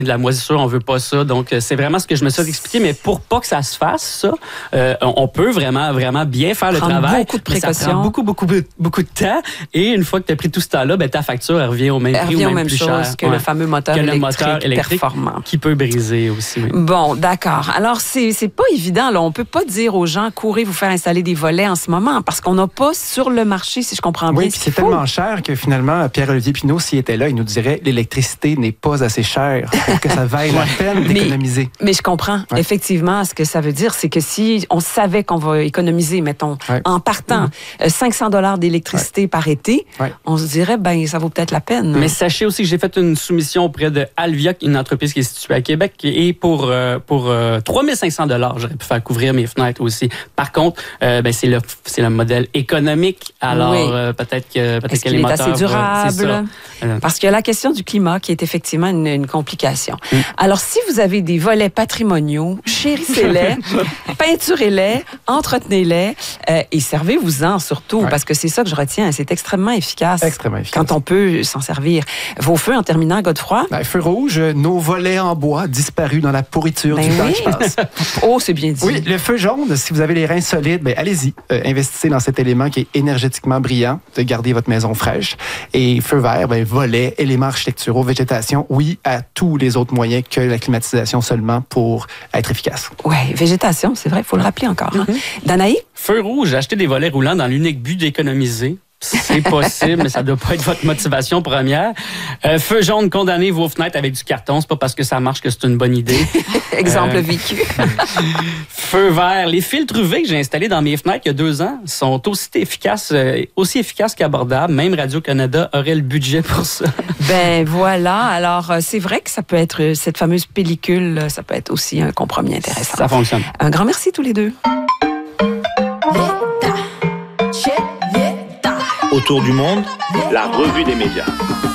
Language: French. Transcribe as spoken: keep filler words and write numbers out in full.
de la moisissure, on veut pas ça. Donc, c'est vraiment ce que je me suis expliqué. Mais pour pas que ça se fasse, ça, euh, on peut vraiment, vraiment bien faire prendre le travail. Beaucoup de précautions. Ça prend beaucoup, beaucoup, beaucoup de temps. Et une fois que tu as pris tout ce temps-là, ben, ta facture, elle revient au même elle prix revient ou même, même plus chose cher. que ouais. le fameux moteur, que électrique, le moteur électrique performant. Qui peut briser aussi. Oui. Bon, d'accord. Alors, c'est, c'est pas évident, là. On peut pas dire aux gens, courez vous faire installer des volets en ce moment, parce qu'on n'a pas sur le marché, si je comprends bien. Oui, puis c'est tellement cher que finalement, Pierre-Olivier Pinault, s'il était là, il nous dirait l'électricité n'est pas assez chère pour que ça vaille la peine d'économiser. Mais, mais je comprends. Ouais. Effectivement, ce que ça veut dire, c'est que si on savait qu'on va économiser, mettons, ouais. en partant mmh. cinq cents dollars d'électricité ouais. par été, ouais. on se dirait, ben ça vaut peut-être la peine. Mais sachez aussi que j'ai fait une soumission auprès de Alvia, une entreprise qui est située à Québec, et pour, euh, pour euh, trois mille cinq cents dollars, j'aurais pu faire couvrir mes fenêtres aussi. Par contre, euh, ben, c'est, le, c'est le modèle économique. Alors, oui. euh, peut-être que, peut-être Est-ce que qu'il les est moteurs... assez durable? C'est ça. Parce qu'il y a la question du climat qui est effectivement une, une complication. Mm. Alors, si vous avez des volets patrimoniaux, chérissez-les, peinturez-les, entretenez-les euh, et servez-vous-en surtout, ouais. parce que c'est ça que je retiens. C'est extrêmement efficace. Extrêmement efficace. Quand on peut s'en servir. Vos feux, en terminant, Godefroy? Ben, feu rouge, nos volets en bois disparus dans la pourriture ben du oui. temps qui passe. Oh, c'est bien dit. Oui, le feu jaune, si vous avez les reins solides, ben, allez-y. Euh, investissez dans cet élément qui est énergétiquement brillant, de garder votre maison fraîche. Et feu vert, ben, volets, éléments architecturaux, végétation, oui, à tous les autres moyens que la climatisation seulement pour être efficace. Oui, végétation, c'est vrai, il faut le rappeler encore. Hein? Mm-hmm. Danaï? Feu rouge, acheter des volets roulants dans l'unique but d'économiser. C'est possible, mais ça ne doit pas être votre motivation première. Euh, feu jaune, condamnez vos fenêtres avec du carton. C'est pas parce que ça marche que c'est une bonne idée. Exemple euh, vécu. Feu vert. Les filtres U V que j'ai installés dans mes fenêtres il y a deux ans sont aussi efficaces, euh, aussi efficaces qu'abordables. Même Radio-Canada aurait le budget pour ça. Ben voilà. Alors, c'est vrai que ça peut être, cette fameuse pellicule, ça peut être aussi un compromis intéressant. Ça fonctionne. Un grand merci tous les deux. Autour du monde, la revue des médias.